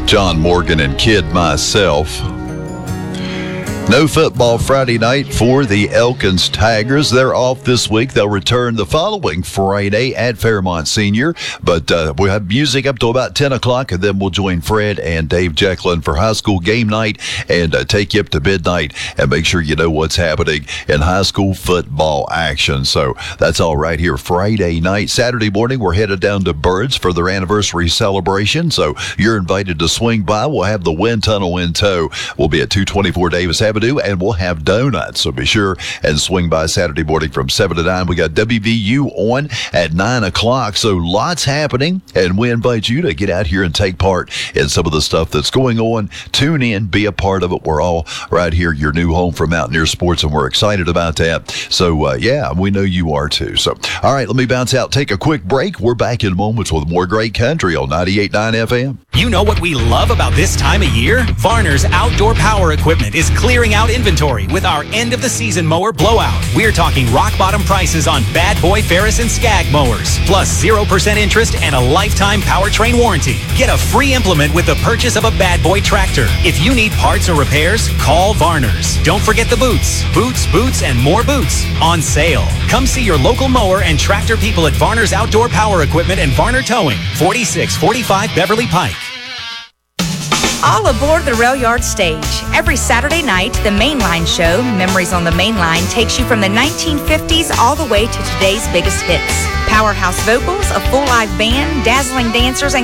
John Morgan and Kid myself. No football Friday night for the Elkins Tigers. They're off this week. They'll return the following Friday at Fairmont Senior. But we'll have music up to about 10 o'clock, and then we'll join Fred and Dave Jekyllin for high school game night and take you up to midnight and make sure you know what's happening in high school football action. So that's all right here Friday night. Saturday morning, we're headed down to Birds for their anniversary celebration. So you're invited to swing by. We'll have the wind tunnel in tow. We'll be at 224 Davis Avenue. And we'll have donuts. So be sure and swing by Saturday morning from 7 to 9. We got WVU on at 9 o'clock. So lots happening. And we invite you to get out here and take part in some of the stuff that's going on. Tune in, be a part of it. We're all right here, your new home for Mountaineer Sports, and we're excited about that. So, yeah, we know you are too. So, all right, let me bounce out, take a quick break. We're back in moments with more great country on 98.9 FM. You know what we love about this time of year? Varner's Outdoor Power Equipment is clearing out inventory with our end-of-the-season mower blowout. We're talking rock-bottom prices on Bad Boy, Ferris, and Skag mowers, plus 0% interest and a lifetime powertrain warranty. Get a free implement with the purchase of a Bad Boy tractor. If you need parts or repairs, call Varner's. Don't forget the boots. Boots, and more boots on sale. Come see your local mower and tractor people at Varner's Outdoor Power Equipment and Varner Towing, 4645 Beverly Pike. All aboard the Rail Yard stage. Every Saturday night, the Mainline Show, Memories on the Mainline, takes you from the 1950s all the way to today's biggest hits. Powerhouse vocals, a full live band, dazzling dancers, and